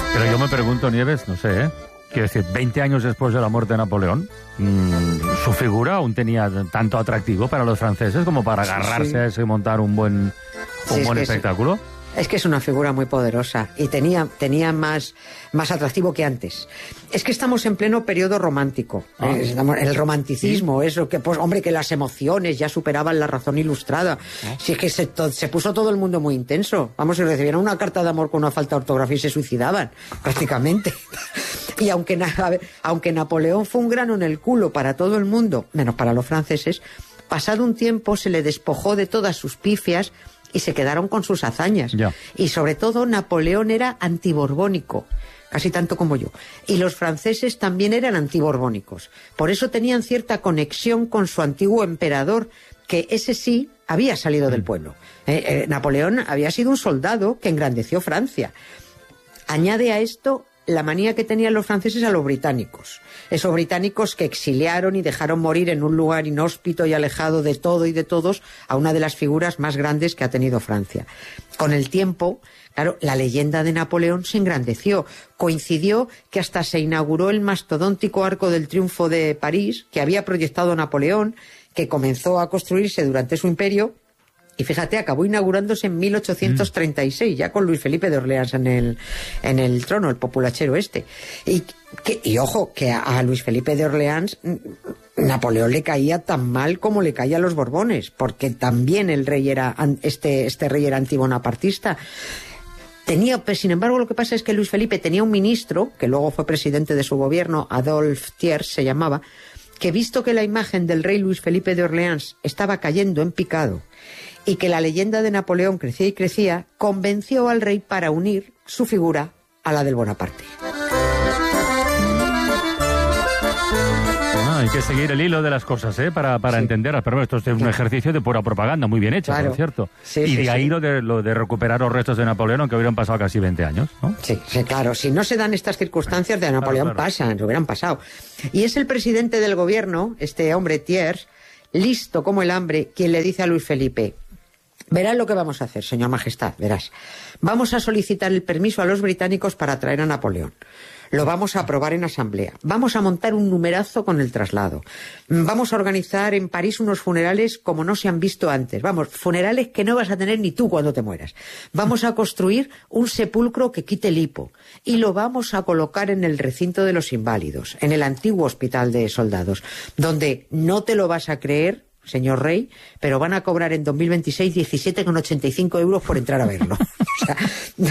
Pero yo me pregunto, Nieves, no sé, quiero decir, 20 años después de la muerte de Napoleón, su figura aún tenía tanto atractivo para los franceses como para agarrarse a eso y montar un buen espectáculo. Es que es una figura muy poderosa y tenía más atractivo que antes. Es que estamos en pleno periodo romántico. El romanticismo, eso, que pues hombre, que las emociones ya superaban la razón ilustrada. Si es que se puso todo el mundo muy intenso. Vamos, si recibieron una carta de amor con una falta de ortografía y se suicidaban, prácticamente. Y aunque Napoleón fue un grano en el culo para todo el mundo, menos para los franceses, pasado un tiempo se le despojó de todas sus pifias y se quedaron con sus hazañas. Ya. Y sobre todo Napoleón era antiborbónico, casi tanto como yo. Y los franceses también eran antiborbónicos. Por eso tenían cierta conexión con su antiguo emperador, que ese sí había salido del pueblo. Napoleón había sido un soldado que engrandeció Francia. Añade a esto la manía que tenían los franceses a los británicos. Esos británicos que exiliaron y dejaron morir en un lugar inhóspito y alejado de todo y de todos a una de las figuras más grandes que ha tenido Francia. Con el tiempo, claro, la leyenda de Napoleón se engrandeció. Coincidió que hasta se inauguró el mastodóntico Arco del Triunfo de París, que había proyectado Napoleón, que comenzó a construirse durante su imperio. Y fíjate, acabó inaugurándose en 1836, ya con Luis Felipe de Orleans en el trono, el populachero este. Y ojo, que a Luis Felipe de Orleans Napoleón le caía tan mal como le caía a los Borbones, porque también el rey era este rey era antibonapartista. Sin embargo, lo que pasa es que Luis Felipe tenía un ministro, que luego fue presidente de su gobierno, Adolphe Thiers se llamaba, que visto que la imagen del rey Luis Felipe de Orleans estaba cayendo en picado, y que la leyenda de Napoleón crecía y crecía, convenció al rey para unir su figura a la del Bonaparte. Hay que seguir el hilo de las cosas, para entenderlas. Pero esto es un ejercicio de pura propaganda, muy bien hecho, claro. ¿no es cierto? Sí, y sí, de ahí lo de recuperar los restos de Napoleón, que hubieran pasado casi 20 años, ¿no? Sí, claro. Si no se dan estas circunstancias de Napoleón, claro. pasan, se hubieran pasado. Y es el presidente del gobierno, este hombre Thiers, listo como el hambre, quien le dice a Luis Felipe: verás lo que vamos a hacer, señor Majestad, verás. Vamos a solicitar el permiso a los británicos para traer a Napoleón. Lo vamos a aprobar en asamblea. Vamos a montar un numerazo con el traslado. Vamos a organizar en París unos funerales como no se han visto antes. Vamos, funerales que no vas a tener ni tú cuando te mueras. Vamos a construir un sepulcro que quite el hipo. Y lo vamos a colocar en el recinto de los inválidos, en el antiguo hospital de soldados, donde no te lo vas a creer, señor rey, pero van a cobrar en 2026 17,85 euros por entrar a verlo. O sea,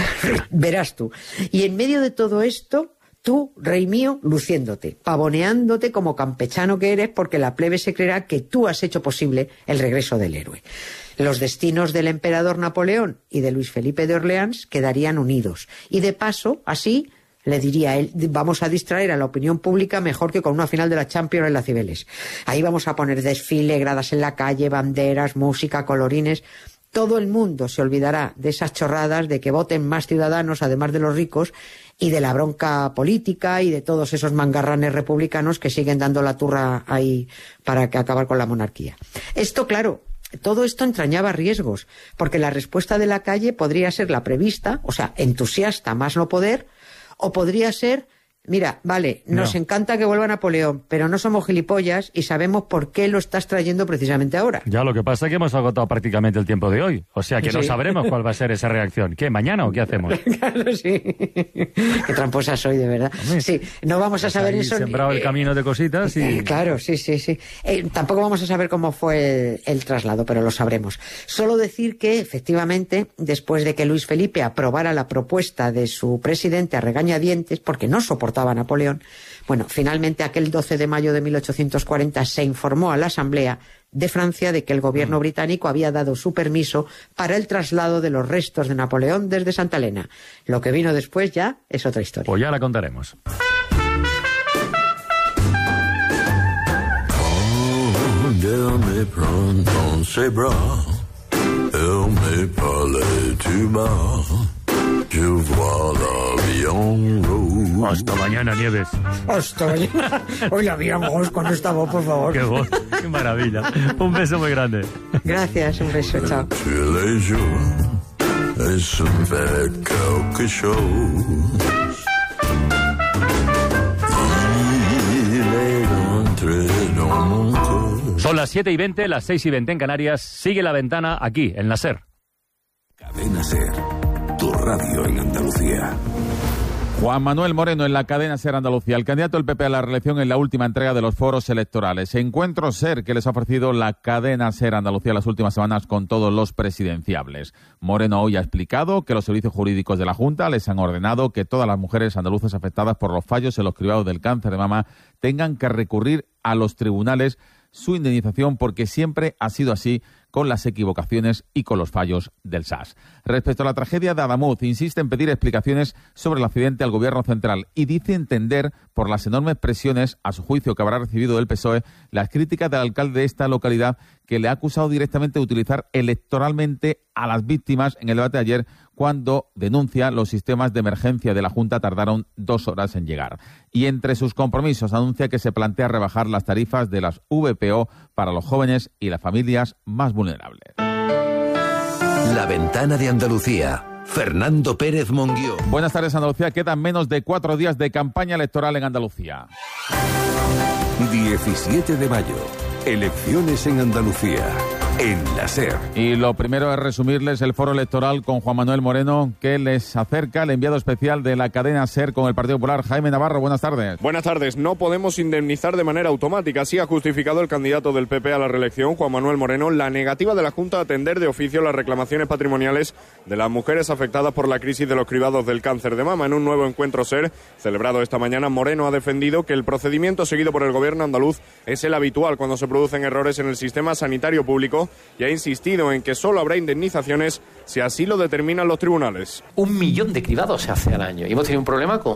verás tú. Y en medio de todo esto, tú, rey mío, luciéndote, pavoneándote como campechano que eres, porque la plebe se creerá que tú has hecho posible el regreso del héroe. Los destinos del emperador Napoleón y de Luis Felipe de Orleans quedarían unidos. Y de paso, así, le diría él, vamos a distraer a la opinión pública mejor que con una final de la Champions en la Cibeles. Ahí vamos a poner desfile, gradas en la calle, banderas, música, colorines. Todo el mundo se olvidará de esas chorradas de que voten más ciudadanos, además de los ricos, y de la bronca política y de todos esos mangarranes republicanos que siguen dando la turra ahí para acabar con la monarquía. Esto, claro, todo esto entrañaba riesgos, porque la respuesta de la calle podría ser la prevista, o sea, entusiasta más no poder, o podría ser: mira, vale, nos encanta que vuelva Napoleón, pero no somos gilipollas y sabemos por qué lo estás trayendo precisamente ahora. Ya, lo que pasa es que hemos agotado prácticamente el tiempo de hoy. O sea que no sabremos cuál va a ser esa reacción. ¿Qué, mañana o qué hacemos? Claro, sí. Qué tramposa soy, de verdad. Hombre, sí, no vamos a saber eso. Sembrado el camino de cositas y... Claro, sí. Tampoco vamos a saber cómo fue el traslado, pero lo sabremos. Solo decir que, efectivamente, después de que Luis Felipe aprobara la propuesta de su presidente a regañadientes, porque no soportaba a Napoleón, bueno, finalmente aquel 12 de mayo de 1840 se informó a la Asamblea de Francia de que el gobierno británico había dado su permiso para el traslado de los restos de Napoleón desde Santa Elena. Lo que vino después ya es otra historia. Pues ya la contaremos. Hasta mañana, Nieves. Hasta mañana. Hoy la habíamos con esta voz, por favor. Qué voz, qué maravilla. Un beso muy grande. Gracias, un beso, chao. Tous les jours, et se fait quelque chose. las 7:20, las 6:20 en Canarias. Sigue La Ventana aquí, en la SER. Cadena SER, tu radio en Andalucía. Juan Manuel Moreno en la cadena SER Andalucía, el candidato del PP a la reelección en la última entrega de los foros electorales. Encuentro SER que les ha ofrecido la cadena SER Andalucía las últimas semanas con todos los presidenciables. Moreno hoy ha explicado que los servicios jurídicos de la Junta les han ordenado que todas las mujeres andaluzas afectadas por los fallos en los cribados del cáncer de mama tengan que recurrir a los tribunales su indemnización, porque siempre ha sido así con las equivocaciones y con los fallos del SAS. Respecto a la tragedia de Adamuz, insiste en pedir explicaciones sobre el accidente al Gobierno central y dice entender, por las enormes presiones, a su juicio, que habrá recibido del PSOE, las críticas del alcalde de esta localidad, que le ha acusado directamente de utilizar electoralmente a las víctimas en el debate de ayer, cuando denuncia los sistemas de emergencia de la Junta tardaron 2 horas en llegar. Y entre sus compromisos anuncia que se plantea rebajar las tarifas de las VPO para los jóvenes y las familias más vulnerables. La Ventana de Andalucía. Fernando Pérez Monguió. Buenas tardes, Andalucía. Quedan menos de 4 días de campaña electoral en Andalucía. 17 de mayo. Elecciones en Andalucía. En la SER. Y lo primero es resumirles el foro electoral con Juan Manuel Moreno, que les acerca el enviado especial de la cadena SER con el Partido Popular, Jaime Navarro. Buenas tardes. Buenas tardes. No podemos indemnizar de manera automática. Así ha justificado el candidato del PP a la reelección, Juan Manuel Moreno, la negativa de la Junta a atender de oficio las reclamaciones patrimoniales de las mujeres afectadas por la crisis de los cribados del cáncer de mama. En un nuevo encuentro SER, celebrado esta mañana, Moreno ha defendido que el procedimiento seguido por el gobierno andaluz es el habitual cuando se producen errores en el sistema sanitario público, y ha insistido en que solo habrá indemnizaciones si así lo determinan los tribunales. 1 millón de cribados se hace al año y hemos tenido un problema con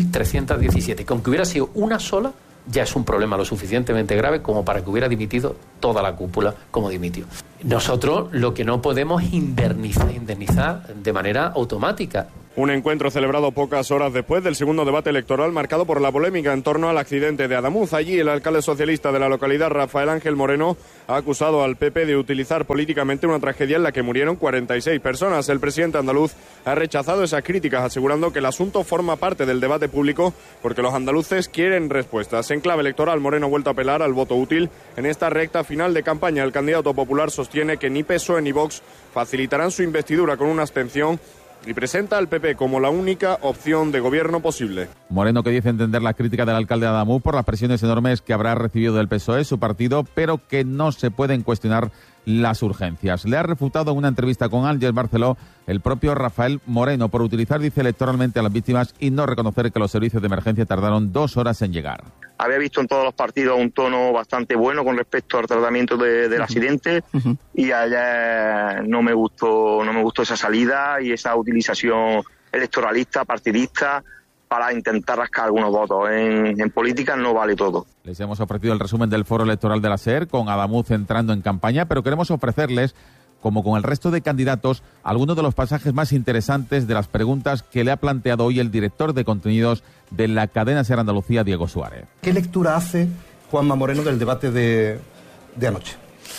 2.317, que aunque hubiera sido una sola, ya es un problema lo suficientemente grave como para que hubiera dimitido toda la cúpula como dimitió. Nosotros lo que no podemos es indemnizar de manera automática. Un encuentro celebrado pocas horas después del segundo debate electoral, marcado por la polémica en torno al accidente de Adamuz. Allí el alcalde socialista de la localidad, Rafael Ángel Moreno, ha acusado al PP de utilizar políticamente una tragedia en la que murieron 46 personas. El presidente andaluz ha rechazado esas críticas, asegurando que el asunto forma parte del debate público porque los andaluces quieren respuestas. En clave electoral, Moreno ha vuelto a apelar al voto útil. En esta recta final de campaña, el candidato popular sostiene que ni PSOE ni Vox facilitarán su investidura con una abstención, y presenta al PP como la única opción de gobierno posible. Moreno, que dice entender la crítica del alcalde de Adamuz por las presiones enormes que habrá recibido del PSOE, su partido, pero que no se pueden cuestionar las urgencias. Le ha refutado en una entrevista con Ángel Barceló el propio Rafael Moreno por utilizar, dice, electoralmente a las víctimas y no reconocer que los servicios de emergencia tardaron 2 horas en llegar. Había visto en todos los partidos un tono bastante bueno con respecto al tratamiento del accidente, y ayer no me gustó esa salida y esa utilización electoralista, partidista, para intentar rascar algunos votos. En política no vale todo. Les hemos ofrecido el resumen del foro electoral de la SER, con Adamuz entrando en campaña, pero queremos ofrecerles, como con el resto de candidatos, algunos de los pasajes más interesantes de las preguntas que le ha planteado hoy el director de contenidos de la cadena SER Andalucía, Diego Suárez. ¿Qué lectura hace Juanma Moreno del debate de anoche?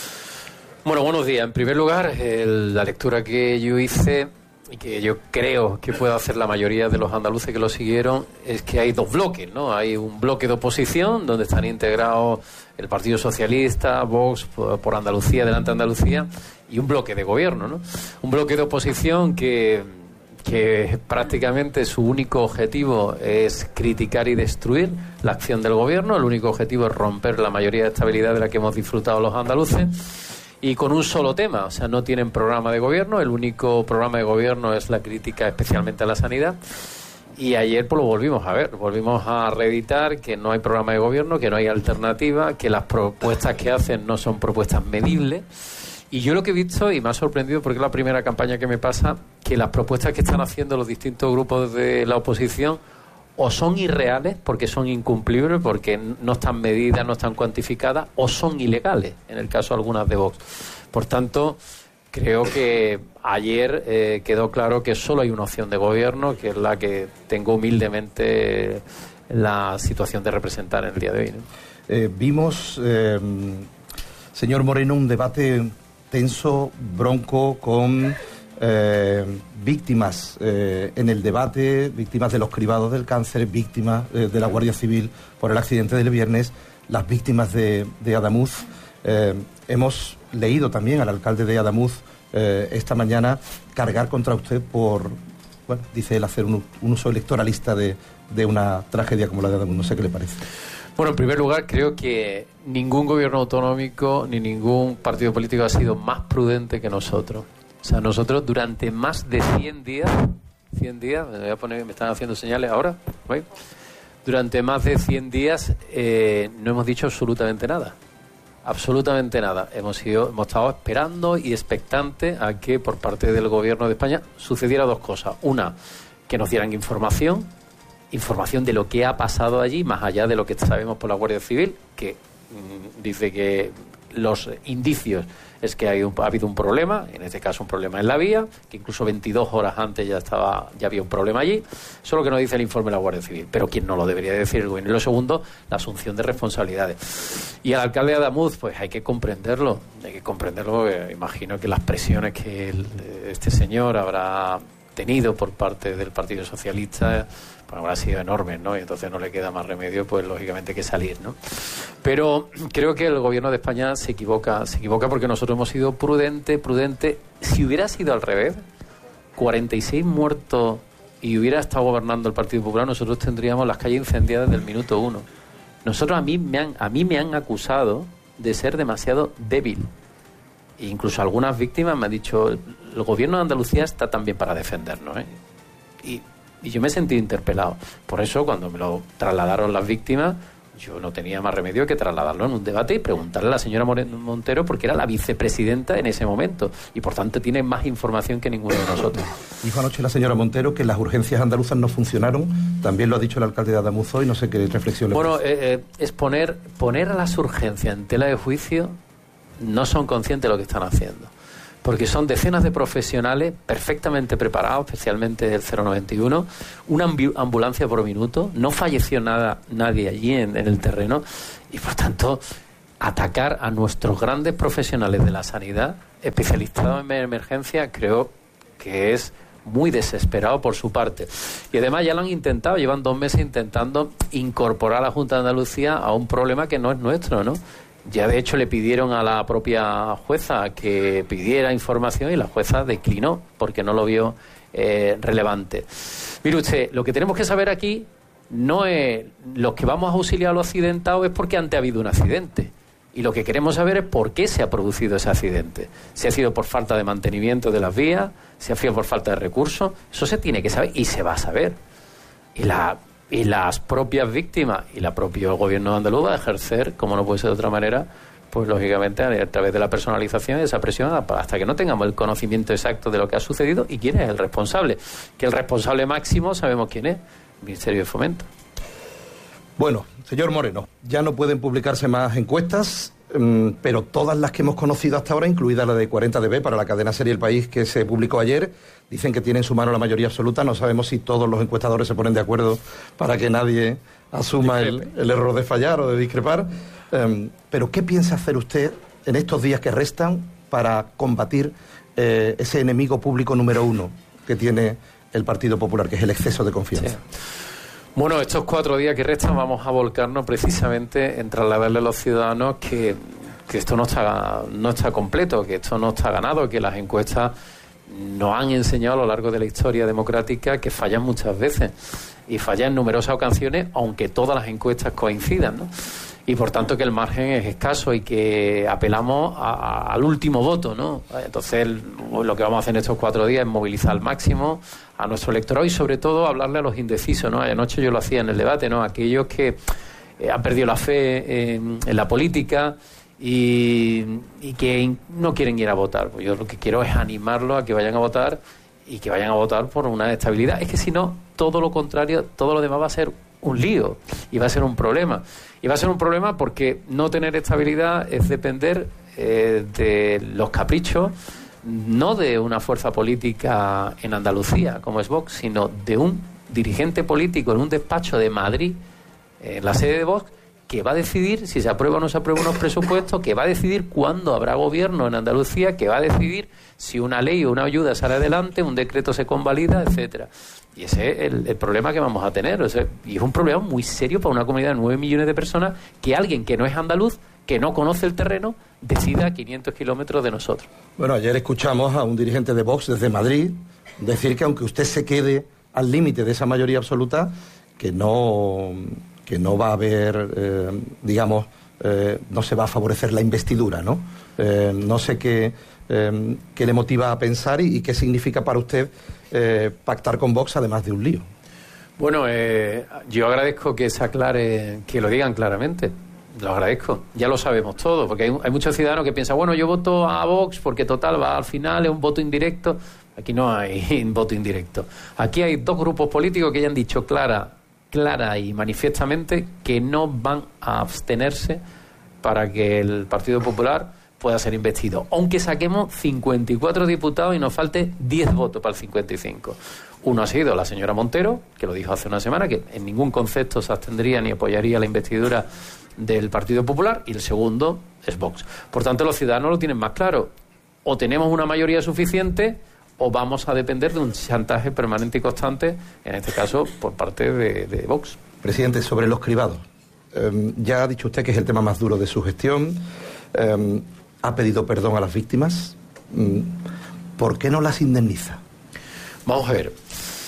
Bueno, buenos días. En primer lugar, la lectura que yo hice y que yo creo que puede hacer la mayoría de los andaluces que lo siguieron es que hay 2 bloques, ¿no? Hay un bloque de oposición donde están integrados el Partido Socialista, Vox por Andalucía, Delante Andalucía, y un bloque de gobierno, ¿no? Un bloque de oposición que prácticamente su único objetivo es criticar y destruir la acción del gobierno. El único objetivo es romper la mayoría de estabilidad de la que hemos disfrutado los andaluces, y con un solo tema. O sea, no tienen programa de gobierno. El único programa de gobierno es la crítica especialmente a la sanidad. Y ayer pues lo volvimos a ver, volvimos a reeditar que no hay programa de gobierno, que no hay alternativa, que las propuestas que hacen no son propuestas medibles. Y yo lo que he visto, y me ha sorprendido porque es la primera campaña que me pasa, que las propuestas que están haciendo los distintos grupos de la oposición o son irreales porque son incumplibles, porque no están medidas, no están cuantificadas, o son ilegales, en el caso de algunas de Vox. Por tanto, creo que ayer quedó claro que solo hay una opción de gobierno, que es la que tengo humildemente la situación de representar en el día de hoy, ¿no? Vimos, señor Moreno, un debate tenso, bronco, con víctimas en el debate, víctimas de los cribados del cáncer, víctimas de la Guardia Civil por el accidente del viernes, las víctimas de Adamuz. Hemos leído también al alcalde de Adamuz esta mañana cargar contra usted por, bueno, dice él, hacer un uso electoralista de una tragedia como la de Adamuz. No sé qué le parece. Bueno, en primer lugar, creo que ningún gobierno autonómico ni ningún partido político ha sido más prudente que nosotros. O sea, nosotros durante más de 100 días, me voy a poner, me están haciendo señales ahora, ¿veis? Durante más de 100 días no hemos dicho absolutamente nada. Absolutamente nada. Hemos estado esperando y expectantes a que por parte del gobierno de España sucediera dos cosas. Una, que nos dieran información de lo que ha pasado allí, más allá de lo que sabemos por la Guardia Civil, que dice que los indicios es que ha habido un problema, en este caso un problema en la vía, que incluso 22 horas antes ya había un problema allí. Eso es lo que nos dice el informe de la Guardia Civil, pero quien no lo debería decir el gobierno. Y lo segundo, la asunción de responsabilidades. Y al alcalde de Adamuz, pues hay que comprenderlo, porque imagino que las presiones que este señor habrá tenido por parte del Partido Socialista pues habrá sido enormes, ¿no? Y entonces no le queda más remedio, pues lógicamente, que salir, ¿no? Pero creo que el gobierno de España se equivoca porque nosotros hemos sido prudente. Si hubiera sido al revés, 46 muertos y hubiera estado gobernando el Partido Popular, nosotros tendríamos las calles incendiadas del minuto 1. A mí me han acusado de ser demasiado débil. E incluso algunas víctimas me han dicho, el gobierno de Andalucía está también para defendernos, ¿eh? Y yo me he sentido interpelado. Por eso, cuando me lo trasladaron las víctimas, yo no tenía más remedio que trasladarlo en un debate y preguntarle a la señora Montero, porque era la vicepresidenta en ese momento y por tanto tiene más información que ninguno de nosotros. Dijo anoche la señora Montero que las urgencias andaluzas no funcionaron. También lo ha dicho el alcalde de Adamuz hoy. No sé qué reflexión le parece. Es poner a las urgencias en tela de juicio. No son conscientes de lo que están haciendo, porque son decenas de profesionales perfectamente preparados, especialmente el 091, una ambulancia por minuto, no falleció nadie allí en el terreno, y por tanto atacar a nuestros grandes profesionales de la sanidad, especializados en emergencia, creo que es muy desesperado por su parte. Y además ya lo han intentado, llevan 2 meses intentando incorporar a la Junta de Andalucía a un problema que no es nuestro, ¿no? Ya de hecho le pidieron a la propia jueza que pidiera información y la jueza declinó porque no lo vio relevante. Mire usted, lo que tenemos que saber aquí no es los que vamos a auxiliar a los accidentados, es porque antes ha habido un accidente. Y lo que queremos saber es por qué se ha producido ese accidente. Si ha sido por falta de mantenimiento de las vías, si ha sido por falta de recursos, eso se tiene que saber y se va a saber. Y las propias víctimas y el propio gobierno andaluz va a ejercer, como no puede ser de otra manera, pues lógicamente a través de la personalización y esa presión hasta que no tengamos el conocimiento exacto de lo que ha sucedido y quién es el responsable. Que el responsable máximo sabemos quién es, el Ministerio de Fomento. Bueno, señor Moreno, ya no pueden publicarse más encuestas, pero todas las que hemos conocido hasta ahora, incluida la de 40dB para la cadena Serie El País que se publicó ayer, dicen que tiene en su mano la mayoría absoluta. No sabemos si todos los encuestadores se ponen de acuerdo para que nadie asuma el error de fallar o de discrepar. Pero ¿qué piensa hacer usted en estos días que restan para combatir ese enemigo público número 1 que tiene el Partido Popular, que es el exceso de confianza? Sí. Bueno, estos 4 días que restan vamos a volcarnos precisamente en trasladarle a los ciudadanos que esto no está completo, que esto no está ganado, que las encuestas nos han enseñado a lo largo de la historia democrática que fallan muchas veces y fallan en numerosas ocasiones, aunque todas las encuestas coincidan, ¿no? Y por tanto que el margen es escaso y que apelamos al último voto, ¿no? Entonces lo que vamos a hacer en estos 4 días es movilizar al máximo a nuestro electorado y sobre todo hablarle a los indecisos, ¿no? Anoche yo lo hacía en el debate, ¿no? Aquellos que han perdido la fe en la política y que no quieren ir a votar. Pues yo lo que quiero es animarlos a que vayan a votar y que vayan a votar por una estabilidad. Es que si no, todo lo contrario, todo lo demás va a ser un lío y va a ser un problema. Y va a ser un problema porque no tener estabilidad es depender de los caprichos, no de una fuerza política en Andalucía, como es Vox, sino de un dirigente político en un despacho de Madrid, en la sede de Vox, que va a decidir si se aprueba o no se aprueba unos presupuestos, que va a decidir cuándo habrá gobierno en Andalucía, que va a decidir si una ley o una ayuda sale adelante, un decreto se convalida, etcétera. Y ese es el problema que vamos a tener. Y es un problema muy serio para una comunidad de 9 millones de personas, que alguien que no es andaluz, que no conoce el terreno, decida a 500 kilómetros de nosotros. Bueno, ayer escuchamos a un dirigente de Vox desde Madrid decir que aunque usted se quede al límite de esa mayoría absoluta, que no va a haber, no se va a favorecer la investidura, ¿no? No sé qué le motiva a pensar y qué significa para usted pactar con Vox además de un lío. Bueno, yo agradezco que se aclare, que lo digan claramente. Lo agradezco. Ya lo sabemos todos, porque hay muchos ciudadanos que piensan, bueno, yo voto a Vox porque total va al final, es un voto indirecto. Aquí no hay voto indirecto. Aquí hay dos grupos políticos que ya han dicho clara y manifiestamente que no van a abstenerse para que el Partido Popular pueda ser investido, aunque saquemos 54 diputados y nos falte 10 votos para el 55. Uno ha sido la señora Montero, que lo dijo hace una semana, que en ningún concepto se abstendría ni apoyaría la investidura del Partido Popular, y el segundo es Vox. Por tanto, los ciudadanos lo tienen más claro. O tenemos una mayoría suficiente o vamos a depender de un chantaje permanente y constante, en este caso por parte de Vox. Presidente, sobre los cribados. Ya ha dicho usted que es el tema más duro de su gestión. Ha pedido perdón a las víctimas. ¿Por qué no las indemniza? Vamos a ver.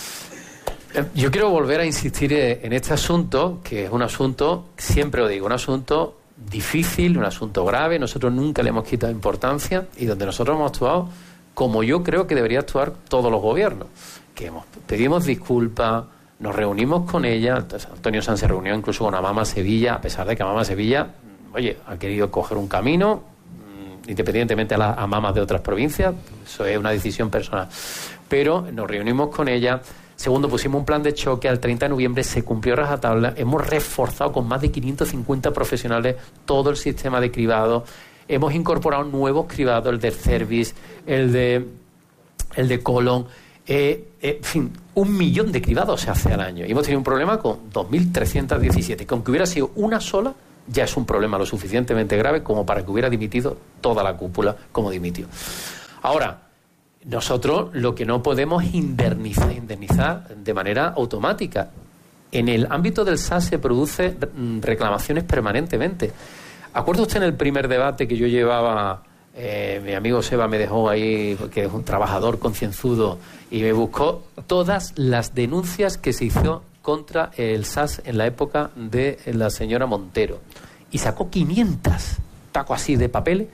Yo quiero volver a insistir en este asunto, que es un asunto, siempre lo digo, un asunto difícil, un asunto grave. Nosotros nunca le hemos quitado importancia y donde nosotros hemos actuado como yo creo que debería actuar todos los gobiernos. Que pedimos disculpas, nos reunimos con ella. Antonio Sanz se reunió incluso con Amama Sevilla, a pesar de que Amama Sevilla, ha querido coger un camino, independientemente a las Amamas de otras provincias, eso es una decisión personal. Pero nos reunimos con ella. Segundo, pusimos un plan de choque. Al 30 de noviembre se cumplió rajatabla. Hemos reforzado con más de 550 profesionales todo el sistema de cribado. Hemos incorporado nuevos cribados, el de Cervis, el de Colon. En fin, 1 millón de cribados se hace al año. Y hemos tenido un problema con 2.317, que aunque hubiera sido una sola, ya es un problema lo suficientemente grave como para que hubiera dimitido toda la cúpula como dimitió. Ahora, nosotros lo que no podemos es indemnizar de manera automática. En el ámbito del SAS se produce reclamaciones permanentemente. ¿Acuerda usted en el primer debate que yo llevaba? Mi amigo Seba me dejó ahí, que es un trabajador concienzudo, y me buscó todas las denuncias que se hizo contra el SAS en la época de la señora Montero. Y sacó 500, taco así de papeles,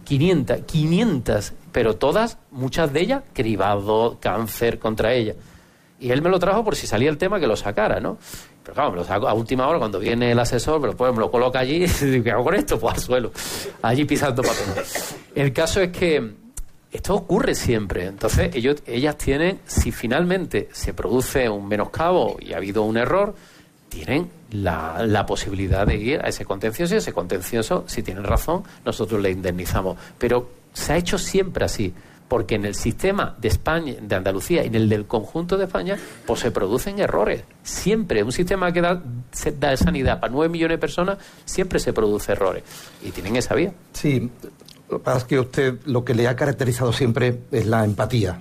500, pero todas, muchas de ellas, cribado, cáncer contra ella. Y él me lo trajo por si salía el tema que lo sacara, ¿no? Pero claro, me lo saco a última hora cuando viene el asesor, pero pues me lo coloca allí y ¿qué hago con esto? Pues al suelo, allí pisando papel. El caso es que esto ocurre siempre. Entonces ellas tienen, si finalmente se produce un menoscabo y ha habido un error, tienen la posibilidad de ir a ese contencioso, y ese contencioso, si tienen razón, nosotros le indemnizamos. Pero se ha hecho siempre así, porque en el sistema de España, de Andalucía y en el del conjunto de España, pues se producen errores. Siempre, un sistema que da sanidad para 9 millones de personas, siempre se produce errores. Y tienen esa vía. Sí, lo que pasa es que usted lo que le ha caracterizado siempre es la empatía.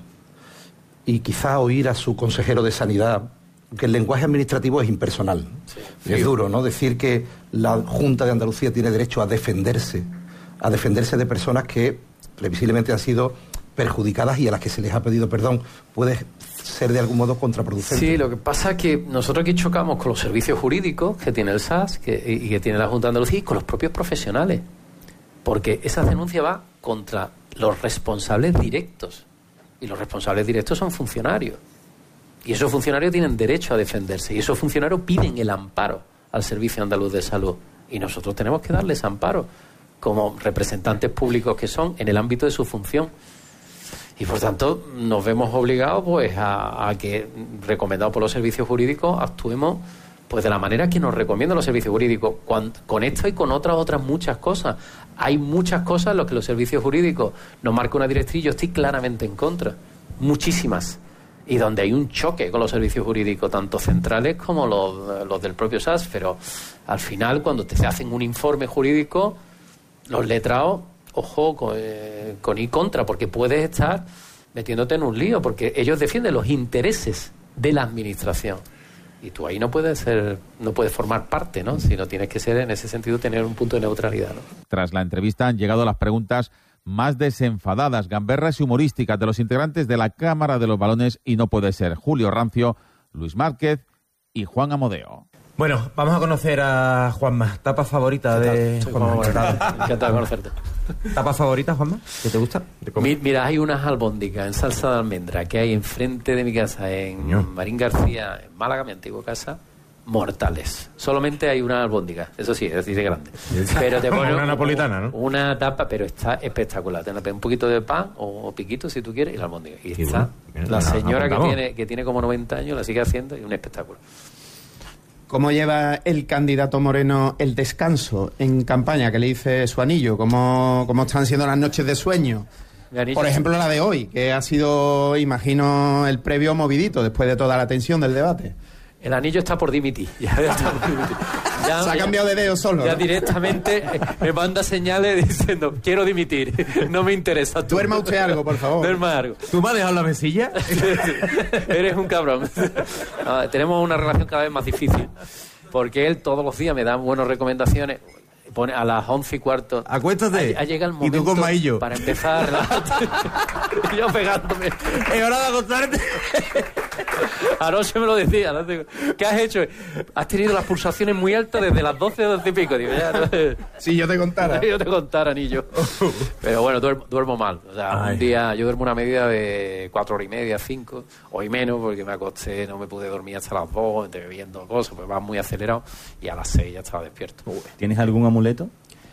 Y quizá oír a su consejero de Sanidad, que el lenguaje administrativo es impersonal. Sí. Es duro, ¿no? Decir que la Junta de Andalucía tiene derecho a defenderse de personas que previsiblemente han sido perjudicadas y a las que se les ha pedido perdón, puede ser de algún modo contraproducente. Sí, lo que pasa es que nosotros aquí chocamos con los servicios jurídicos que tiene el SAS y que tiene la Junta de Andalucía y con los propios profesionales, porque esa denuncia va contra los responsables directos, y los responsables directos son funcionarios, y esos funcionarios tienen derecho a defenderse, y esos funcionarios piden el amparo al Servicio Andaluz de Salud, y nosotros tenemos que darles amparo como representantes públicos que son en el ámbito de su función. Y por tanto nos vemos obligados pues a que, recomendados por los servicios jurídicos, actuemos pues de la manera que nos recomiendan los servicios jurídicos, con esto y con otras muchas cosas. Hay muchas cosas en las que los servicios jurídicos nos marcan una directriz, yo estoy claramente en contra, muchísimas, y donde hay un choque con los servicios jurídicos, tanto centrales como los del propio SAS, pero al final cuando te hacen un informe jurídico, los letrados, ojo con y contra, porque puedes estar metiéndote en un lío, porque ellos defienden los intereses de la administración. Y tú ahí no puedes formar parte, ¿no? Sino tienes que ser, en ese sentido, tener un punto de neutralidad, ¿no? Tras la entrevista han llegado las preguntas más desenfadadas, gamberras y humorísticas de los integrantes de la Cámara de los Balones y no puede ser. Julio Rancio, Luis Márquez y Juan Amodeo. Bueno, vamos a conocer a Juanma. ¿Tapa favorita de Juanma? Encantado de conocerte. ¿Tapa favorita, Juanma? ¿Qué te gusta? Mira, hay unas albóndigas en salsa de almendra que hay enfrente de mi casa, en Marín García, en Málaga, mi antigua casa, mortales. Solamente hay una albóndiga, eso sí, es decir, de grande. Pero te pone una napolitana, ¿no? Una tapa, pero está espectacular. Te un poquito de pan o piquito, si tú quieres, y la albóndiga. Y está la señora que tiene como 90 años, la sigue haciendo, y un espectáculo. ¿Cómo lleva el candidato Moreno el descanso en campaña? ¿Qué le dice su anillo? ¿Cómo están siendo las noches de sueño? Por ejemplo, la de hoy, que ha sido, imagino, el previo movidito después de toda la tensión del debate. El anillo está por dimitir. Ya está por dimitir. Se ha cambiado de dedo solo. Ya ¿no? Directamente me manda señales diciendo, quiero dimitir, no me interesa. Duerma usted algo, por favor. Duerma algo. ¿Tú me has dejado la mesilla? Eres un cabrón. Tenemos una relación cada vez más difícil, porque él todos los días me da buenas recomendaciones. Pone a las 11:15. Acuéstate. Ha llegado el momento. Y tú con Maillo. Para empezar a relajarte. Yo pegándome. Es hora de acostarte. Anoche me lo decía. ¿No? ¿Qué has hecho? Has tenido las pulsaciones muy altas desde las 12 a 12 y pico. Digo, ya, ¿no? Si yo te contara. Yo te contara, anillo. Pero bueno, duermo mal. O sea, un día yo duermo una media de 4 horas y media, 5, hoy menos, porque me acosté, no me pude dormir hasta las 2, entre bebiendo cosas, pues vas muy acelerado, y a las 6 ya estaba despierto. ¿Tienes algún amuleto?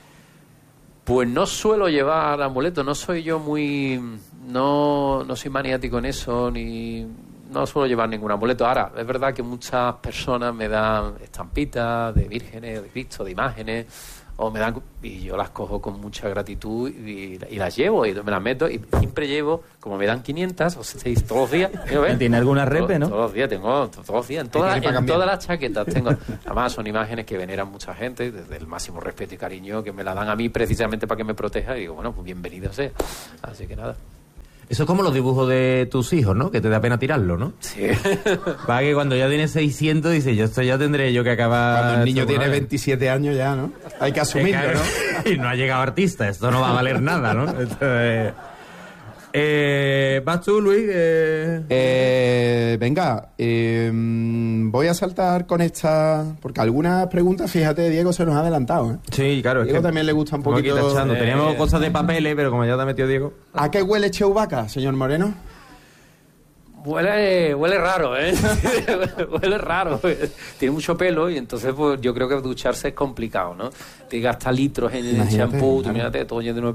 Pues no suelo llevar amuletos, no soy yo muy... No soy maniático en eso, ni... No suelo llevar ningún amuleto. Ahora, es verdad que muchas personas me dan estampitas de vírgenes, de Cristo, de imágenes, o me dan... Y yo las cojo con mucha gratitud y las llevo, y me las meto, y siempre llevo, como me dan 500 o 6 todos los días. ¿Tiene alguna repe, no? Todos los días, tengo todos los días, en todas las chaquetas tengo. Además, son imágenes que veneran mucha gente, desde el máximo respeto y cariño, que me la dan a mí precisamente para que me proteja, y digo, bueno, pues bienvenido sea. Así que nada. Eso es como los dibujos de tus hijos, ¿no? Que te da pena tirarlo, ¿no? Sí. Para que cuando ya tienes 600 dices, yo esto ya tendré yo que acabar... Cuando el niño tiene 27 años ya, ¿no? Hay que asumirlo, ¿no? Y no ha llegado artista, esto no va a valer nada, ¿no? Esto ¿vas tú, Luis? Venga, voy a saltar con esta... Porque algunas preguntas, fíjate, Diego se nos ha adelantado, ¿eh? Sí, claro. Diego también le gusta un poquito... Teníamos cosas de papeles, pero como ya te ha metido Diego... ¿A qué huele Chewbacca, señor Moreno? Huele raro, ¿eh? Huele raro. Tiene mucho pelo y entonces pues yo creo que ducharse es complicado, ¿no? Te gasta litros en el champú, imagínate todo lleno de